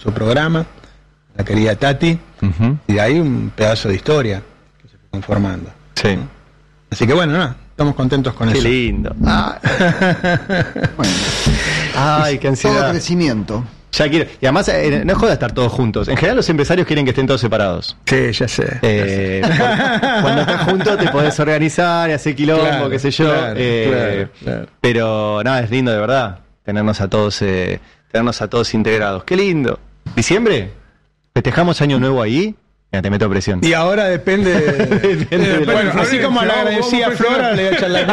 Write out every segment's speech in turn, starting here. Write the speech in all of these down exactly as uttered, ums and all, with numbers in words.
nuestro programa, la querida Tati, uh-huh. y de ahí un pedazo de historia que se fue conformando. Sí. ¿no? Así que bueno, no, estamos contentos con qué eso. Qué lindo. Ah. Bueno. Ay, qué ansiedad. Todo crecimiento. Ya quiero. Y además, eh, no es joda estar todos juntos. En general, los empresarios quieren que estén todos separados. Sí, ya sé. Eh, ya sé. Cuando estás juntos te podés organizar y hacer quilombo, claro, qué sé yo. Claro, eh, claro, claro. Pero nada, es lindo de verdad tenernos a todos, eh, tenernos a todos integrados. Qué lindo. ¿Diciembre? ¿Festejamos Año Nuevo ahí? Mira, te meto presión. Y ahora depende de, depende de bueno, la así como le agradecía a Flora, le voy a echar la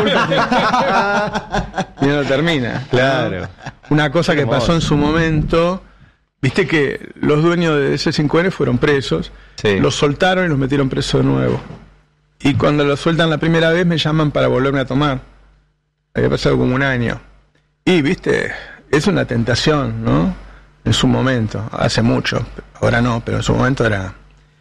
culpa. Y no termina. Claro. Una cosa Qué que pasó hermoso. en su momento, viste que los dueños de ese cinco ene fueron presos, Sí. los soltaron y los metieron presos de nuevo. Y cuando los sueltan la primera vez me llaman para volverme a tomar. Había pasado como un año. Y viste, es una tentación, ¿no? En su momento, hace mucho, ahora no, pero en su momento era...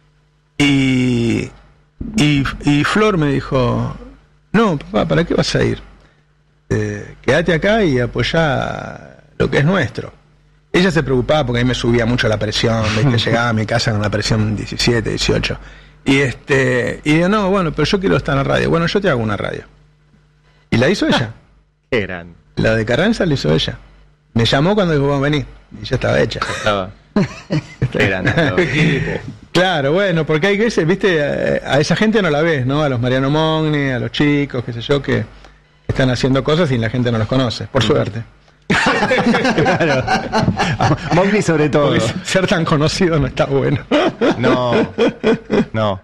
Y, y, y Flor me dijo, no, papá, ¿para qué vas a ir? Eh, quédate acá y apoyá lo que es nuestro. Ella se preocupaba porque a mí me subía mucho la presión, ¿viste? Llegaba a mi casa con la presión diecisiete, dieciocho. Y este y yo, no, bueno, pero yo quiero estar en la radio. Bueno, yo te hago una radio. Y la hizo ella. Qué grande. La de Carranza la hizo ella. Me llamó cuando dijo, vamos, vení. Y ya estaba hecha. Estaba. Qué grande. Estaba. Claro, bueno, porque hay veces, viste, a, a esa gente no la ves, ¿no? A los Mariano Mogni, a los chicos, qué sé yo, que están haciendo cosas y la gente no los conoce, por suerte. Claro. Mogni sobre todo. Porque ser tan conocido no está bueno. No. No.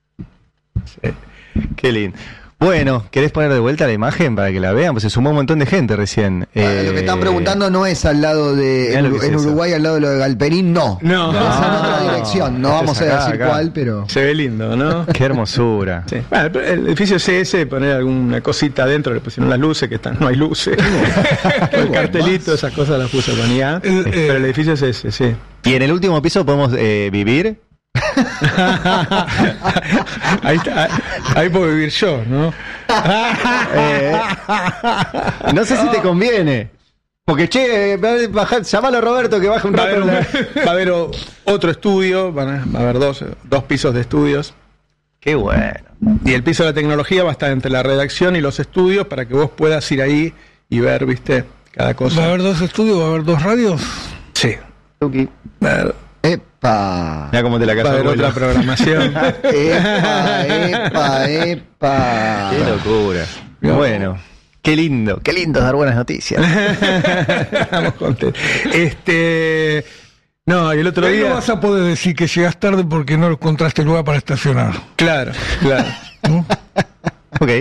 Sí. Qué lindo. Bueno, ¿querés poner de vuelta la imagen para que la vean? Pues se sumó un montón de gente recién. Ah, eh, lo que están preguntando no es al lado de... En, en Uruguay, al lado de lo de Galperín, no. No. no. Es en otra dirección. No Este vamos acá, a decir acá. cuál, pero... Se ve lindo, ¿no? Qué hermosura. Sí. Bueno, el edificio C S, poner alguna cosita adentro, le pusieron las luces, que están, no hay luces. El cartelito, esas cosas las puso con I A. El, eh, Pero el edificio es ese, sí. Y en el último piso podemos eh, vivir. ahí, está, ahí, ahí puedo vivir yo, ¿no? eh, no sé si te conviene. Porque, che, baja, llamalo a Roberto que baje un Va a rato. haber, un, va a haber otro estudio, van a, va a haber dos, dos pisos de estudios. Qué bueno. Y el piso de la tecnología va a estar entre la redacción y los estudios para que vos puedas ir ahí y ver, viste, cada cosa. ¿Va a haber dos estudios? ¿Va a haber dos radios? Sí. Tuki. Va a haber, ¡Epa! Mira cómo te la va a casa haber otra programación. ¡Epa, epa, epa! Qué locura. No. Bueno, qué lindo. Qué lindo dar buenas noticias. Estamos contentos. Este. No, y el otro Ahí día. no vas a poder decir que llegas tarde porque no encontraste lugar para estacionar. Claro, claro. ¿No? Ok.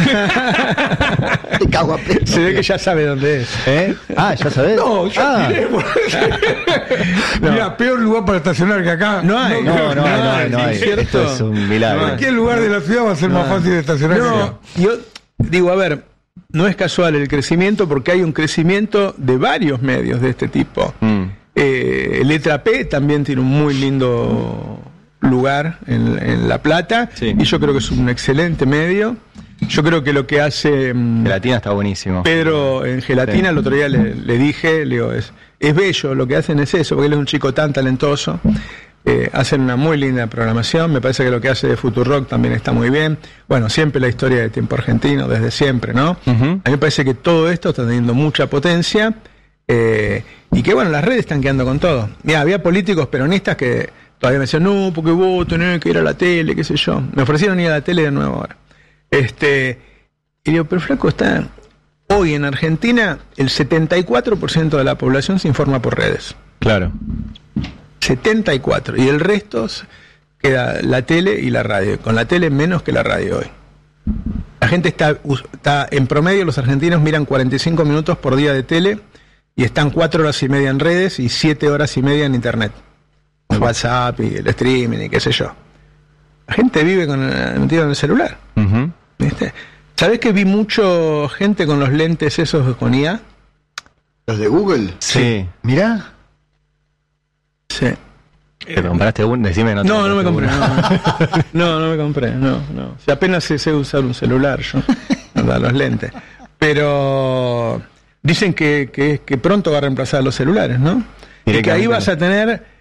Te cago a pedo. Se ve que ya sabe dónde es. ¿Eh? Ah, ¿ya sabés? No, yo ah. tiré por- Mira, peor lugar para estacionar que acá. No hay. No, no, no, hay, no hay. ¿cierto? Esto es un milagro. No hay. Cualquier lugar de la ciudad va a ser más fácil de estacionar. que acá. No, yo digo, a ver, no es casual el crecimiento porque hay un crecimiento de varios medios de este tipo. Mm. Eh, Letra P también tiene un muy lindo lugar en, en La Plata, Sí. y yo creo que es un excelente medio. Yo creo que lo que hace mm, Gelatina está buenísimo. Pedro en Gelatina, Sí. el otro día le, le dije, le digo, es, es bello, lo que hacen es eso, porque él es un chico tan talentoso. Eh, hacen una muy linda programación, me parece que lo que hace de Futurock también está muy bien. Bueno, siempre la historia de Tiempo Argentino, desde siempre, ¿no? Uh-huh. A mí me parece que todo esto está teniendo mucha potencia, eh, y que bueno, las redes están quedando con todo. Mira, había políticos peronistas que todavía me decían, no, porque vos tenés que ir a la tele, qué sé yo. Me ofrecieron ir a la tele de nuevo ahora. Este, y digo, pero flaco, está hoy en Argentina el setenta y cuatro por ciento de la población se informa por redes. Claro. setenta y cuatro, y el resto queda la tele y la radio. Con la tele menos que la radio hoy. La gente está, está en promedio, los argentinos miran cuarenta y cinco minutos por día de tele y están cuatro horas y media en redes y siete horas y media en internet. El WhatsApp y el streaming y qué sé yo. La gente vive con metido en el celular. Uh-huh. ¿Viste? ¿Sabés que vi mucho gente con los lentes esos con I A? ¿Los de Google? Sí. Mirá. Sí. ¿Te compraste uno? Decime, no te No, no me compré. compraste No, no, no me compré. No, no. Si apenas sé, sé usar un celular yo, ¿verdad? Los lentes. Pero dicen que, que, que pronto va a reemplazar los celulares, ¿no? Y que ahí Directamente. vas a tener